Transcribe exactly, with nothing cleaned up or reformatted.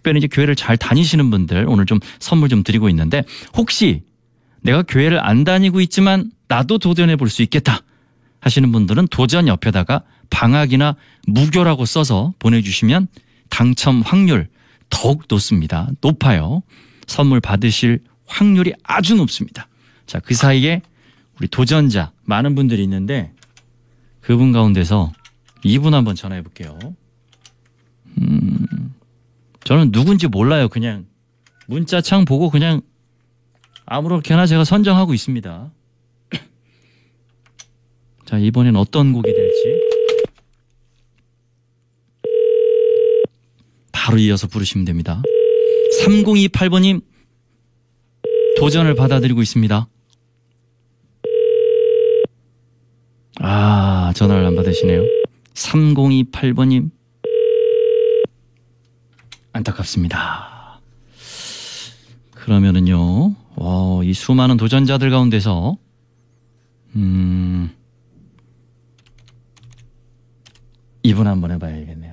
특별히 이제 교회를 잘 다니시는 분들 오늘 좀 선물 좀 드리고 있는데 혹시 내가 교회를 안 다니고 있지만 나도 도전해 볼 수 있겠다 하시는 분들은 도전 옆에다가 방학이나 무교라고 써서 보내주시면 당첨 확률 더욱 높습니다. 높아요. 선물 받으실 확률이 아주 높습니다. 자, 그 사이에 우리 도전자 많은 분들이 있는데 그분 가운데서 이분 한번 전화해 볼게요. 음, 저는 누군지 몰라요. 그냥 문자창 보고 그냥 아무렇게나 제가 선정하고 있습니다. 자, 이번엔 어떤 곡이 될지 바로 이어서 부르시면 됩니다. 삼공이팔 번님 도전을 받아들이고 있습니다. 아, 전화를 안 받으시네요. 삼공이팔 번님 안타깝습니다. 그러면은요, 와, 이 수많은 도전자들 가운데서 음, 이분 한번 해봐야겠네요.